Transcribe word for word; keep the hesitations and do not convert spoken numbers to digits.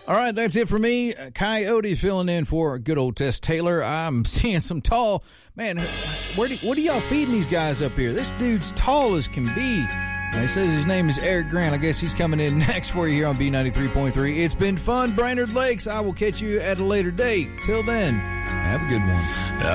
All right, that's it for me. Coyote filling in for good old Tess Taylor. I'm seeing some tall, man, where do, what are y'all feeding these guys up here? This dude's tall as can be. He says his name is Eric Grant. I guess he's coming in next for you here on B ninety-three point three. It's been fun, Brainerd Lakes. I will catch you at a later date. Till then, have a good one.